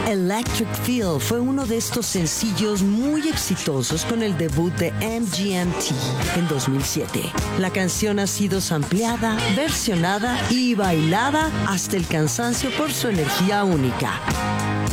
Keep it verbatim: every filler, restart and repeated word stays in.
Electric Feel fue uno de estos sencillos muy exitosos con el debut de M G M T en dos mil siete. La canción ha sido sampleada, versionada y bailada hasta el cansancio por su energía única.